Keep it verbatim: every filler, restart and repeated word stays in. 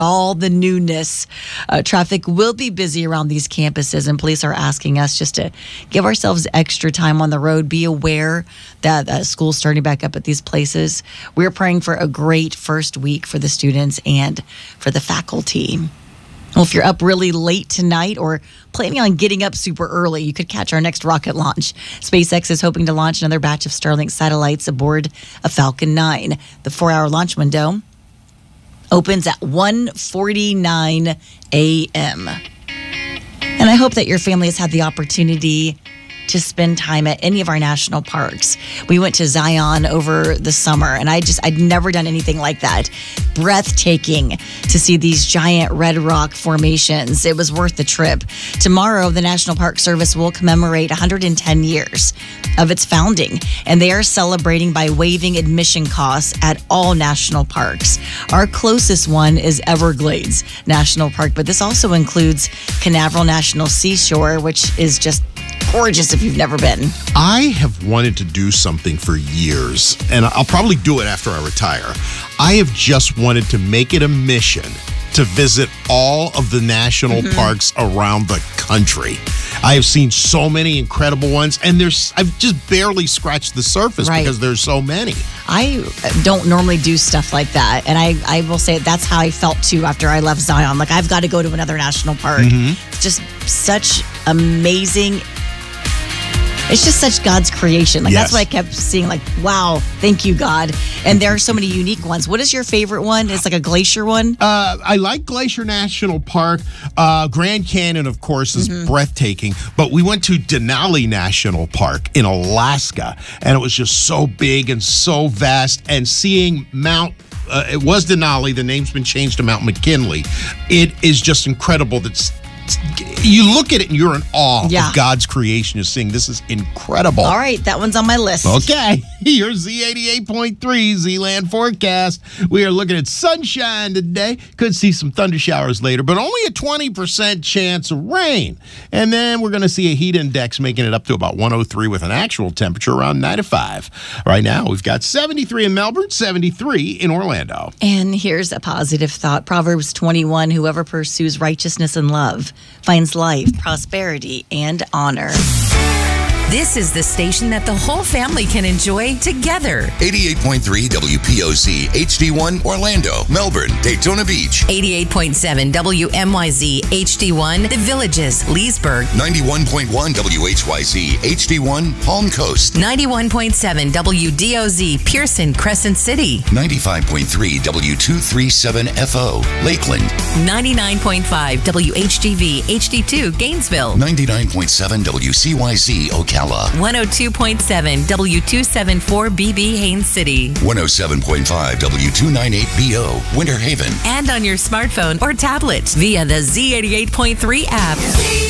all the newness. Uh, traffic will be busy around these campuses, and police are asking us just to give ourselves extra time on the road. Be aware that uh, school's starting back up at these places. We're praying for a great first week for the students and for the faculty. Well, if you're up really late tonight or planning on getting up super early, you could catch our next rocket launch. SpaceX is hoping to launch another batch of Starlink satellites aboard a Falcon nine. The four-hour launch window opens at one forty-nine a.m. And I hope that your family has had the opportunity to spend time at any of our national parks. We went to Zion over the summer, and I just, I'd never done anything like that. Breathtaking to see these giant red rock formations. It was worth the trip. Tomorrow, the National Park Service will commemorate one hundred ten years of its founding, and they are celebrating by waiving admission costs at all national parks. Our closest one is Everglades National Park, but this also includes Canaveral National Seashore, which is just gorgeous if you've never been. I have wanted to do something for years, and I'll probably do it after I retire. I have just wanted to make it a mission to visit all of the national mm-hmm. parks around the country. I have seen so many incredible ones, and there's I've just barely scratched the surface right. because there's so many. I don't normally do stuff like that, and I, I will say that's how I felt too after I left Zion. Like, I've got to go to another national park. Mm-hmm. It's just such amazing. It's just such God's creation. Like, yes. That's what I kept seeing. Like, wow, thank you, God. And there are so many unique ones. What is your favorite one? It's like a glacier one? Uh, I like Glacier National Park. Uh, Grand Canyon, of course, is mm-hmm. breathtaking. But we went to Denali National Park in Alaska, and it was just so big and so vast. And seeing Mount Uh, it was Denali. The name's been changed to Mount McKinley. It is just incredible. That's you look at it and you're in awe yeah. of God's creation. You're seeing this is incredible. All right, that one's on my list. Okay, your Z eighty-eight point three Z-Land forecast. We are looking at sunshine today. Could see some thunder showers later, but only a twenty percent chance of rain. And then we're going to see a heat index making it up to about one oh three with an actual temperature around ninety-five. Right now, we've got seventy-three in Melbourne, seventy-three in Orlando. And here's a positive thought. Proverbs twenty-one, whoever pursues righteousness and love finds life, prosperity, and honor. This is the station that the whole family can enjoy together. eighty-eight point three W P O Z H D one Orlando, Melbourne, Daytona Beach. eighty-eight point seven W M Y Z H D one The Villages, Leesburg. ninety-one point one W H Y Z H D one Palm Coast. ninety-one point seven W D O Z Pearson, Crescent City. ninety-five point three W two thirty-seven F O Lakeland. ninety-nine point five W H G V H D two Gainesville. ninety-nine point seven W C Y Z Ocala. one oh two point seven W two seventy-four B B Haines City. one oh seven point five W two ninety-eight B O Winter Haven. And on your smartphone or tablet via the Z eighty-eight point three app.